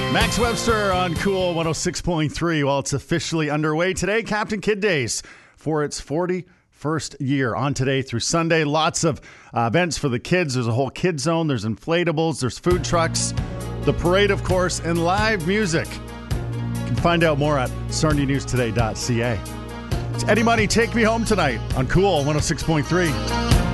Max Webster on Cool 106.3. Well, it's officially underway today. Captain Kid Days for its 41st year on today through Sunday. Lots of events for the kids. There's a whole kid zone. There's inflatables. There's food trucks. The parade, of course, and live music. You can find out more at sarnianewstoday.ca. It's Eddie Money, Take Me Home Tonight on Cool 106.3.